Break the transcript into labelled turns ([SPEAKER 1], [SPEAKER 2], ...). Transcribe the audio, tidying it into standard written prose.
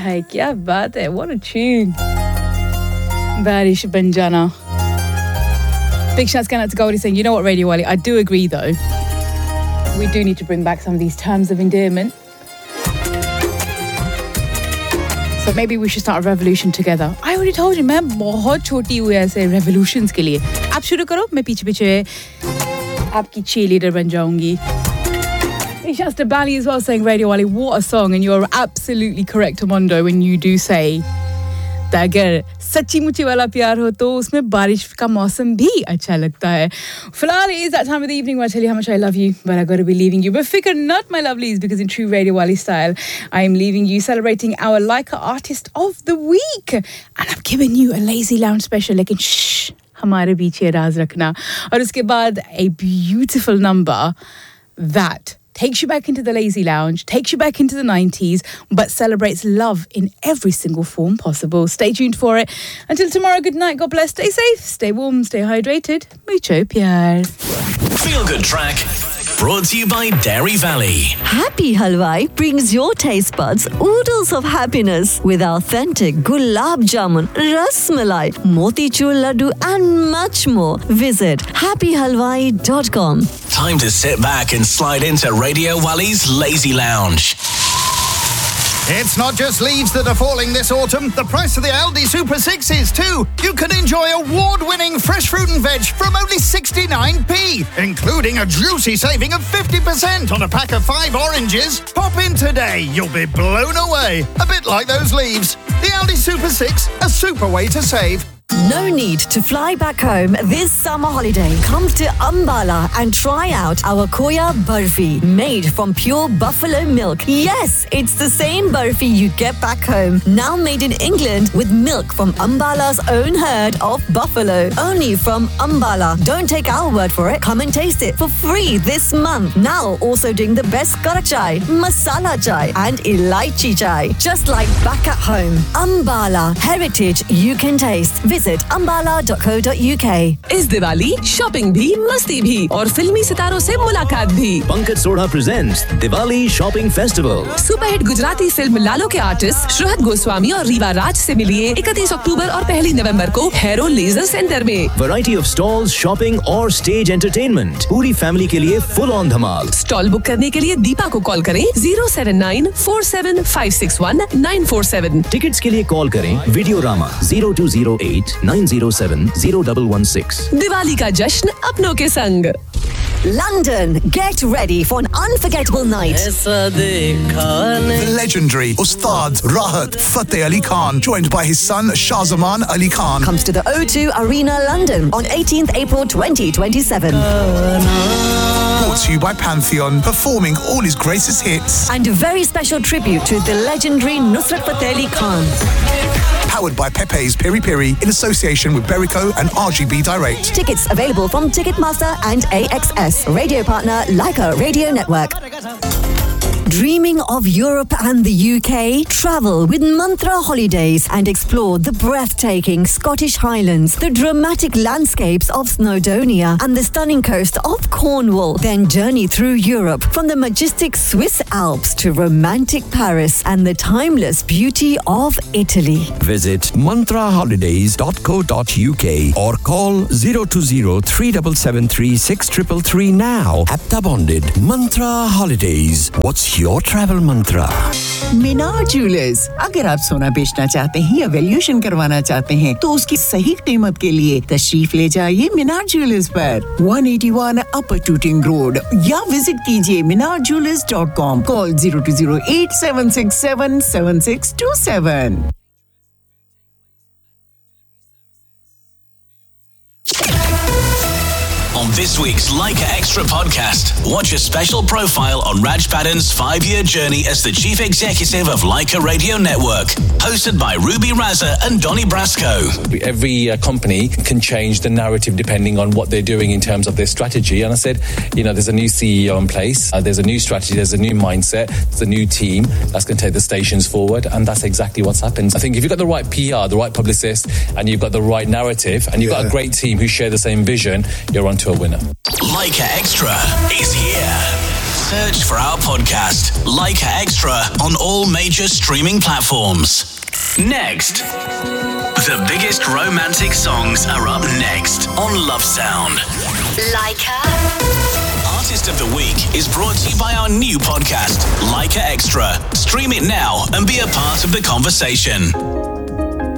[SPEAKER 1] हाय क्या बात है, what a tune. Barish Banjana. Big shouts going out to Goldie saying, you know what, Radio Wali, I do agree though. We do need to bring back some of these terms of endearment. So maybe we should start a revolution together. I already told you, मैं बहुत छोटी हूँ ऐसे revolutions के लिए. आप शुरू करो, मैं पीछे आपकी cheerleader बन जाऊंगी. Shouts to Bali as well saying, Radio Wali, what a song. And you're absolutely correct, Amondo, when you do say that अगर सच्ची मुच्ची वाला प्यार हो तो उसमें बारिश का मौसम भी अच्छा लगता है. फिलहाल it is that time of the evening where I tell you how much I love you, but I got to be leaving you. But figure not, my lovelies, because in true Radio Wali style, I am leaving you celebrating our Leica Artist of the Week. And I'm giving you a Lazy Lounge special, लेकिन shh, हमारे बीच ये राज रखना. और उसके बाद a beautiful number that takes you back into the Lazy Lounge, takes you back into the 90s, but celebrates love in every single form possible. Stay tuned for it. Until tomorrow, good night, God bless, stay safe, stay warm, stay hydrated. Mucho pyar.
[SPEAKER 2] Feel Good Track, brought to you by Dairy Valley.
[SPEAKER 3] Happy Halwai brings your taste buds oodles of happiness with authentic gulab jamun, ras malai, motichur laddu and much more. Visit happyhalwai.com.
[SPEAKER 2] Time to sit back and slide into Radio Wali's Lazy Lounge.
[SPEAKER 4] It's not just leaves that are falling this autumn. The price of the Aldi Super 6 is too. You can enjoy award-winning fresh fruit and veg from only 69p, including a juicy saving of 50% on a pack of 5 oranges. Pop in today. You'll be blown away. A bit like those leaves. The Aldi Super 6, a super way to save.
[SPEAKER 3] No need to fly back home this summer holiday. Come to Ambala and try out our Koya Barfi, made from pure buffalo milk. Yes, it's the same Barfi you get back home, now made in England with milk from Ambala's own herd of buffalo. Only from Ambala. Don't take our word for it. Come and taste it for free this month. Now also doing the best kara chai, masala chai and elaichi chai. Just like back at home. Ambala, heritage you can taste. Visit ambala.co.uk.
[SPEAKER 5] इस Diwali shopping भी मस्ती भी और फिल्मी सितारों से मुलाकात भी.
[SPEAKER 6] Pankaj Sodha presents Diwali Shopping Festival.
[SPEAKER 5] Superhit Gujarati film लालो के आर्टिस्ट श्रहद गोस्वामी और रीवा राज से मिलिए 31 अक्टूबर और 1 नवंबर को हेरो लेजर सेंटर में.
[SPEAKER 6] Variety of stalls, shopping और stage entertainment. पूरी फैमिली के लिए full on Dhamaal.
[SPEAKER 5] Stall book करने के लिए दीपा को कॉल करें 07947561947.
[SPEAKER 6] टिकट्स के लिए कॉल करें Videorama 0208-907-0116.
[SPEAKER 5] दिवाली का जश्न अपनों के संग.
[SPEAKER 3] London, get ready for an unforgettable night.
[SPEAKER 7] The legendary Ustad Rahat Fateh Ali Khan, joined by his son Shahzaman Ali Khan,
[SPEAKER 3] comes to the O2 Arena, London on 18th April 2027.
[SPEAKER 7] brought to you by Pantheon, performing all his greatest hits.
[SPEAKER 3] And a very special tribute to the legendary Nusrat Fateh Ali Khan.
[SPEAKER 7] Powered by Pepe's Piri Piri in association with Berico and RGB Direct.
[SPEAKER 3] Tickets available from Ticketmaster and AXS. Radio partner Leica Radio Network. Dreaming of Europe and the UK? Travel with Mantra Holidays and explore the breathtaking Scottish Highlands, the dramatic landscapes of Snowdonia and the stunning coast of Cornwall. Then journey through Europe from the majestic Swiss Alps to romantic Paris and the timeless beauty of Italy.
[SPEAKER 8] Visit mantraholidays.co.uk or call 020-3773-6333 now. Apta bonded. Mantra Holidays. What's your travel mantra?
[SPEAKER 9] Minar jewellers, अगर आप सोना बेचना चाहते हैं या valuation करवाना चाहते हैं तो उसकी सही कीमत के लिए तशरीफ ले जाइए मीनार ज्वेलर्स पर 181 अपर टूटिंग रोड या विजिट कीजिए minarjewelers.com. Call 0208-767-7627.
[SPEAKER 2] On this week's Leica Extra podcast, watch a special profile on Raj Padden's 5-year journey as the Chief Executive of Leica Radio Network, hosted by Ruby Raza and Donny Brasco.
[SPEAKER 10] Every company can change the narrative depending on what they're doing in terms of their strategy. And I said, there's a new CEO in place, there's a new strategy, there's a new mindset, there's a new team that's going to take the stations forward, and that's exactly what's happened. I think if you've got the right PR, the right publicist, and you've got the right narrative, and you've got a great team who share the same vision, you're onto a winner.
[SPEAKER 2] Leica Extra is here. Search for our podcast, Leica Extra, on all major streaming platforms. Next. The biggest romantic songs are up next on Love Sound.
[SPEAKER 11] Leica.
[SPEAKER 2] Artist of the Week is brought to you by our new podcast, Leica Extra. Stream it now and be a part of the conversation.